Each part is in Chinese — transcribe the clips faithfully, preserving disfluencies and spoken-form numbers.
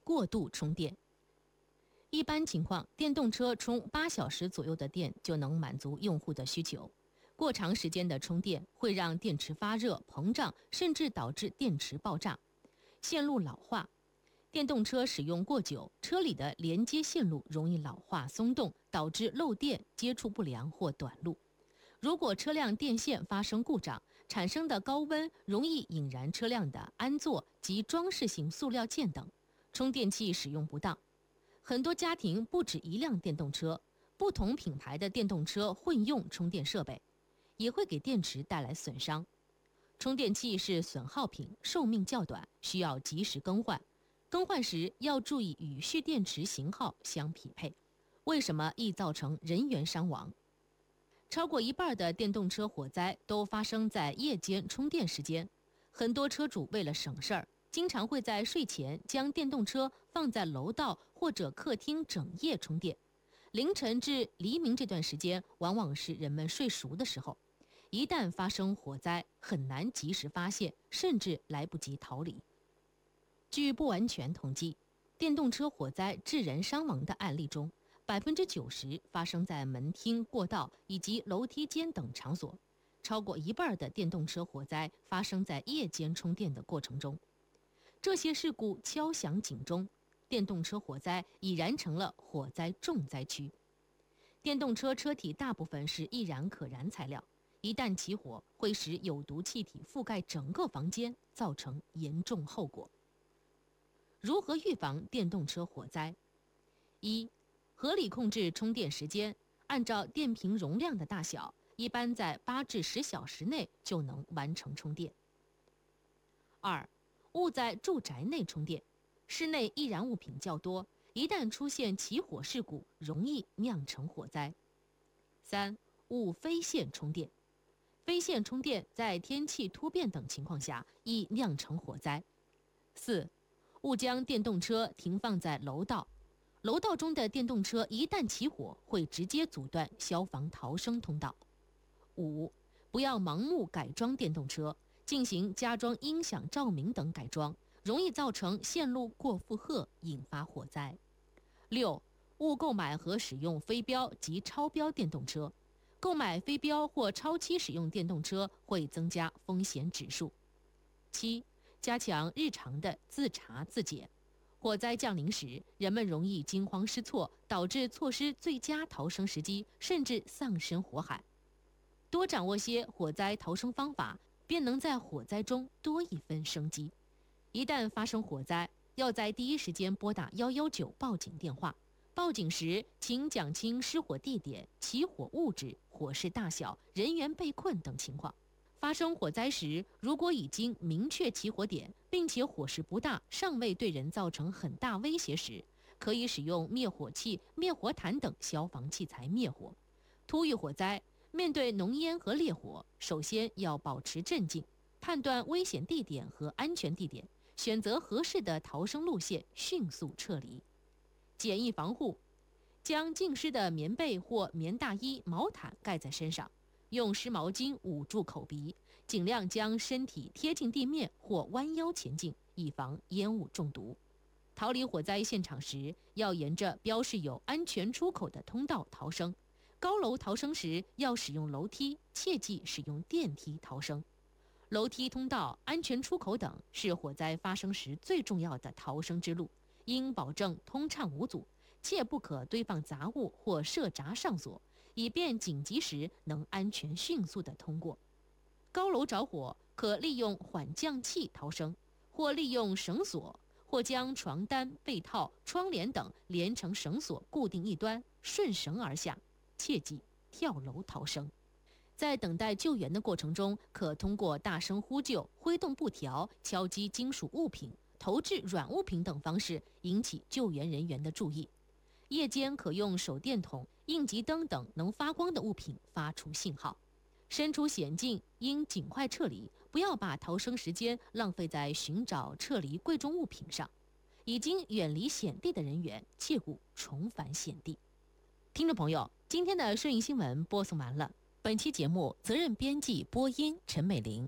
过度充电。一般情况，电动车充八小时左右的电就能满足用户的需求。过长时间的充电会让电池发热、膨胀，甚至导致电池爆炸。线路老化，电动车使用过久，车里的连接线路容易老化松动，导致漏电、接触不良或短路。如果车辆电线发生故障，产生的高温容易引燃车辆的安座及装饰性塑料件等。充电器使用不当，很多家庭不止一辆电动车，不同品牌的电动车混用充电设备，也会给电池带来损伤。充电器是损耗品，寿命较短，需要及时更换。更换时要注意与蓄电池型号相匹配。为什么易造成人员伤亡？超过一半的电动车火灾都发生在夜间充电时间。很多车主为了省事儿，经常会在睡前将电动车放在楼道或者客厅整夜充电。凌晨至黎明这段时间往往是人们睡熟的时候，一旦发生火灾，很难及时发现，甚至来不及逃离。据不完全统计，电动车火灾致人伤亡的案例中，百分之九十发生在门厅、过道以及楼梯间等场所，超过一半的电动车火灾发生在夜间充电的过程中。这些事故敲响警钟，电动车火灾已然成了火灾重灾区。电动车车体大部分是易燃可燃材料，一旦起火，会使有毒气体覆盖整个房间，造成严重后果。如何预防电动车火灾？一、合理控制充电时间，按照电瓶容量的大小，一般在八至十小时内就能完成充电。二、勿在住宅内充电，室内易燃物品较多，一旦出现起火事故，容易酿成火灾。三、勿非线充电，非线充电在天气突变等情况下易酿成火灾。四、勿将电动车停放在楼道，楼道中的电动车一旦起火，会直接阻断消防逃生通道。五、不要盲目改装电动车，进行加装音响、照明等改装，容易造成线路过负荷，引发火灾。六、勿购买和使用非标及超标电动车，购买非标或超期使用电动车会增加风险指数。七、加强日常的自查自检。火灾降临时，人们容易惊慌失措，导致错失最佳逃生时机，甚至丧生火海。多掌握些火灾逃生方法，便能在火灾中多一分生机。一旦发生火灾，要在第一时间拨打一一九报警电话。报警时，请讲清失火地点、起火物质、火势大小、人员被困等情况。发生火灾时，如果已经明确起火点，并且火势不大，尚未对人造成很大威胁时，可以使用灭火器、灭火毯等消防器材灭火。突遇火灾，面对浓烟和烈火，首先要保持镇静，判断危险地点和安全地点，选择合适的逃生路线，迅速撤离。简易防护，将浸湿的棉被或棉大衣、毛毯盖在身上，用湿毛巾捂住口鼻，尽量将身体贴近地面或弯腰前进，以防烟雾中毒。逃离火灾现场时，要沿着标示有安全出口的通道逃生。高楼逃生时要使用楼梯，切忌使用电梯逃生。楼梯通道、安全出口等是火灾发生时最重要的逃生之路，应保证通畅无阻，切不可堆放杂物或设闸上锁，以便紧急时能安全迅速地通过。高楼着火可利用缓降器逃生，或利用绳索，或将床单、被套、窗帘等连成绳索固定一端，顺绳而下，切忌跳楼逃生。在等待救援的过程中，可通过大声呼救、挥动布条、敲击金属物品、投掷软物品等方式引起救援人员的注意。夜间可用手电筒、应急灯等能发光的物品发出信号。身处险境应尽快撤离，不要把逃生时间浪费在寻找、撤离贵重物品上。已经远离险地的人员，切勿重返险地。听众朋友，今天的摄影新闻播送完了。本期节目责任编辑播音陈美玲，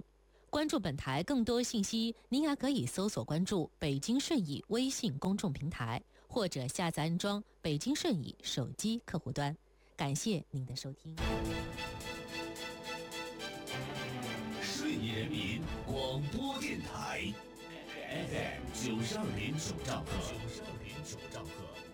关注本台更多信息，您还可以搜索关注北京顺义微信公众平台，或者下载安装北京顺义手机客户端。感谢您的收听。 顺义人民广播电台 F M 九十二点九兆赫。九十二点九兆赫。